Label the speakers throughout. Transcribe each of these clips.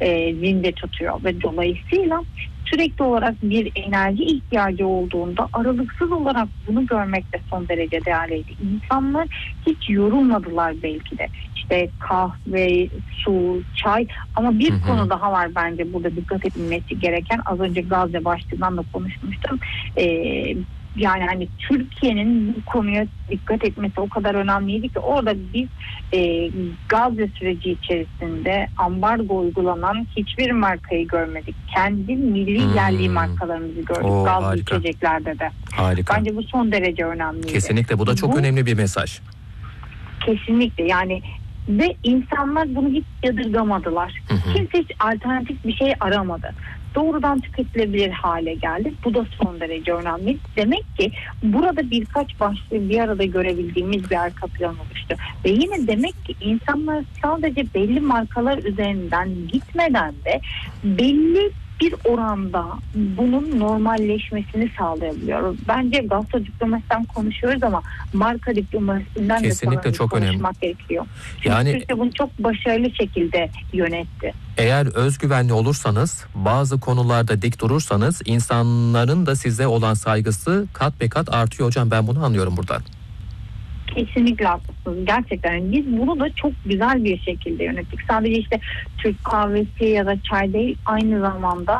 Speaker 1: zinde tutuyor ve dolayısıyla sürekli olarak bir enerji ihtiyacı olduğunda aralıksız olarak bunu görmek de son derece değerliydi. İnsanlar hiç yorulmadılar belki de. İşte kahve, su, çay ama bir konu daha var bence burada dikkat edilmesi gereken. Az önce Gazze başlığından da konuşmuştum. Yani hani Türkiye'nin bu konuya dikkat etmesi o kadar önemliydi ki orada biz Gazze süreci içerisinde ambargo uygulanan hiçbir markayı görmedik. Kendi milli yerli markalarımızı gördük. Gazlı içeceklerde de.
Speaker 2: Harika.
Speaker 1: Bence bu son derece önemliydi.
Speaker 2: Kesinlikle bu da çok önemli bir mesaj.
Speaker 1: Kesinlikle yani ve insanlar bunu hiç yadırgamadılar. Kimse hiç alternatif bir şey aramadı. Doğrudan tüketilebilir hale geldi. Bu da son derece önemli. Demek ki burada birkaç başlığı bir arada görebildiğimiz bir arka plan oluştu. Ve yine demek ki insanlar sadece belli markalar üzerinden gitmeden de belli bir oranda bunun normalleşmesini sağlayabiliyor. Bence gastro diplomasiden konuşuyoruz ama marka diplomasisinden
Speaker 2: kesinlikle
Speaker 1: de
Speaker 2: çok
Speaker 1: konuşmak gerekiyor. Çünkü
Speaker 2: yani
Speaker 1: Türkiye bunu çok başarılı şekilde yönetti.
Speaker 2: Eğer özgüvenli olursanız, bazı konularda dik durursanız insanların da size olan saygısı kat be kat artıyor hocam. Ben bunu anlıyorum buradan.
Speaker 1: Kesinlikle haklısınız. Gerçekten yani biz bunu da çok güzel bir şekilde yönettik. Sadece işte Türk kahvesi ya da çay değil, aynı zamanda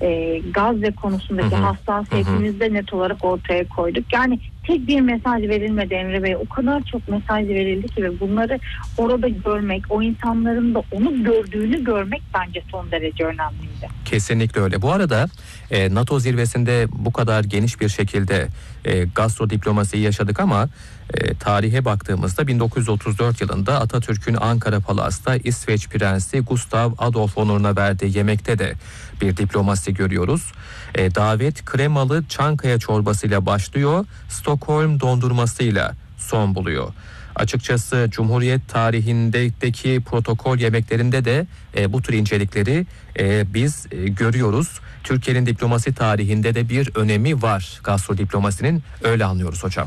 Speaker 1: Gazze konusundaki hassasiyetimizi de net olarak ortaya koyduk. Yani tek bir mesaj verilmedi Emre Bey. O kadar çok mesaj verildi ki ve bunları orada görmek, o insanların da onu gördüğünü görmek bence son derece önemliydi.
Speaker 2: Kesinlikle öyle. Bu arada NATO zirvesinde bu kadar geniş bir şekilde gastro diplomasiyi yaşadık ama tarihe baktığımızda 1934 yılında Atatürk'ün Ankara Palas'ta İsveç Prensi Gustav Adolf onuruna verdiği yemekte de bir diplomasi görüyoruz. Davet kremalı Çankaya çorbasıyla başlıyor, Stockholm dondurmasıyla son buluyor. Açıkçası Cumhuriyet tarihindeki protokol yemeklerinde de bu tür incelikleri biz görüyoruz. Türkiye'nin diplomasi tarihinde de bir önemi var gastro diplomasinin, öyle anlıyoruz hocam.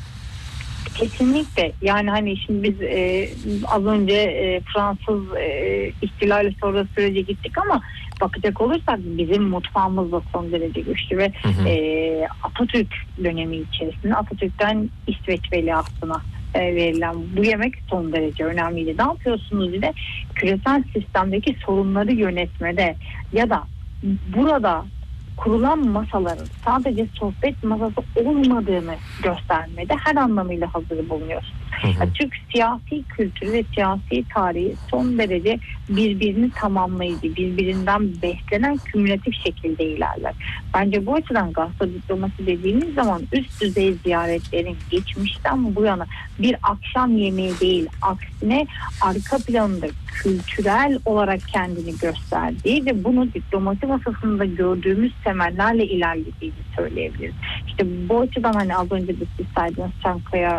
Speaker 1: Kesinlikle. Yani hani şimdi biz az önce Fransız ihtilali sonra sürece gittik ama bakacak olursak bizim mutfağımız da son derece güçlü ve Atatürk dönemi içerisinde Atatürk'ten İsveç veliahtına verilen bu yemek son derece önemliydi. Ne yapıyorsunuz bir de küresel sistemdeki sorunları yönetmede ya da burada kurulan masaların sadece sohbet masası olmadığını göstermede her anlamıyla hazır bulunuyoruz. Yani Türk siyasi kültürü ve siyasi tarihi son derece birbirini tamamlayıcı, birbirinden beslenen kümülatif şekilde ilerler. Bence bu açıdan gastro diplomasi dediğimiz zaman üst düzey ziyaretlerin geçmişten bu yana bir akşam yemeği değil, aksine arka planında kültürel olarak kendini gösterdiği ve bunu diplomasi masasında gördüğümüz temellerle ilerlediğini söyleyebiliriz. İşte bu açıdan hani az önce de siz saydığınız Çankaya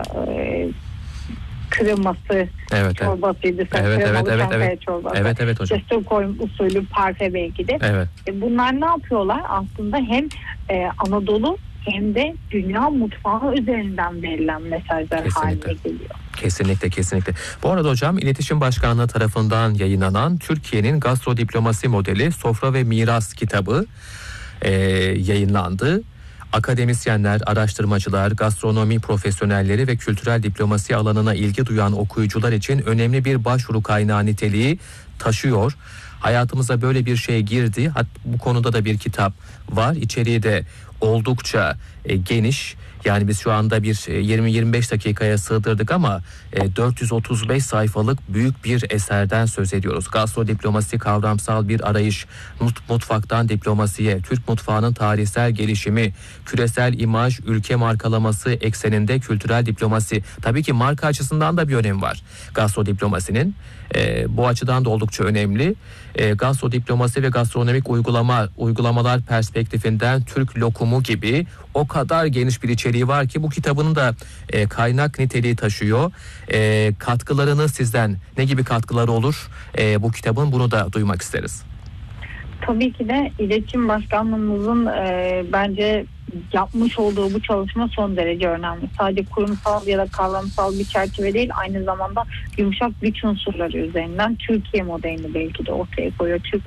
Speaker 1: kreması çorbasıydı.
Speaker 2: Evet.
Speaker 1: Çorbası.
Speaker 2: Evet hocam.
Speaker 1: Stockholm usulü parfe belki de.
Speaker 2: Evet.
Speaker 1: Bunlar ne yapıyorlar? Aslında hem Anadolu hem de dünya mutfağı üzerinden verilen mesajlar haline geliyor.
Speaker 2: Kesinlikle. Bu arada hocam İletişim Başkanlığı tarafından yayınlanan Türkiye'nin Gastro Diplomasi Modeli Sofra ve Miras kitabı yayınlandı. Akademisyenler, araştırmacılar, gastronomi profesyonelleri ve kültürel diplomasi alanına ilgi duyan okuyucular için önemli bir başvuru kaynağı niteliği taşıyor. Hayatımıza böyle bir şey girdi. Bu konuda da bir kitap var. İçeriği de oldukça geniş. Yani biz şu anda bir 20-25 dakikaya sığdırdık ama 435 sayfalık büyük bir eserden söz ediyoruz. Gastro diplomasi kavramsal bir arayış, mutfaktan diplomasiye, Türk mutfağının tarihsel gelişimi, küresel imaj, ülke markalaması ekseninde kültürel diplomasi. Tabii ki marka açısından da bir önemi var gastro diplomasinin. Bu açıdan da oldukça önemli. Gastro diplomasi ve gastronomik uygulamalar perspektifinden Türk lokumu gibi o kadar geniş bir içeriği var ki bu kitabının da kaynak niteliği taşıyor. Katkılarını sizden ne gibi katkıları olur bu kitabın, bunu da duymak isteriz.
Speaker 1: Tabii ki de İletişim Başkanlığımızın bence yapmış olduğu bu çalışma son derece önemli. Sadece kurumsal ya da kavramsal bir çerçeve değil, aynı zamanda yumuşak güç unsurları üzerinden Türkiye modelini belki de ortaya koyuyor. Türk